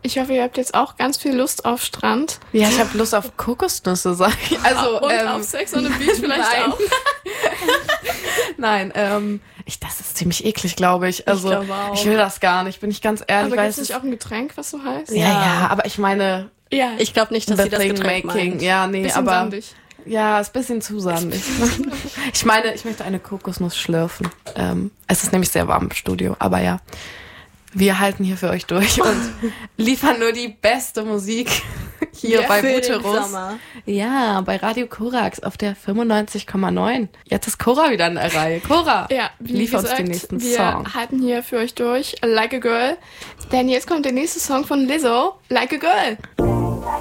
Ich hoffe, ihr habt jetzt auch ganz viel Lust auf Strand. Ja, ich habe Lust auf Kokosnüsse, sag ich. Also, und auf Sex on the Beach vielleicht nein. auch. Nein, das ist ziemlich eklig, glaube ich. Also, Ich glaube auch. ich will das gar nicht, bin ich ganz ehrlich. Aber gibt es nicht auch ein Getränk, was so heißt? Ja, aber ich meine, Ja. Ich glaube nicht, dass sie das Getränk Making. meint. Ja, nee, Bisschen aber sandig. ja, ist ein bisschen zu sandig. Ich meine, ich möchte eine Kokosnuss schlürfen. Es ist nämlich sehr warm im Studio, aber ja. Wir halten hier für euch durch und liefern nur die beste Musik hier bei für den Buterus. Sommer. Ja, bei Radio Korax auf der 95,9. Jetzt ist Cora wieder in der Reihe. Cora, Ja, wie liefer gesagt, uns den nächten wir Song. halten hier für euch durch Like a Girl. Denn jetzt kommt der nächste Song von Lizzo, Like a Girl.